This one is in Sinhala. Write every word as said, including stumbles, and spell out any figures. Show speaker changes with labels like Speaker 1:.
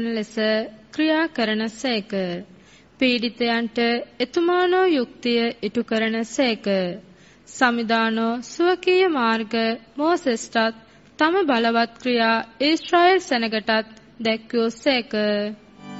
Speaker 1: ලෙස ක්‍රියා කරන සේක. පීඩිතයන්ට එතුමානෝ යුක්තිය ඉටු කරන සේක. සමිදානෝ ස්වකීය මාර්ග මෝසෙස්ටත් තම බලවත් ක්‍රියා ඊශ්‍රායෙල් සෙනගටත් දැක්වූ සේක.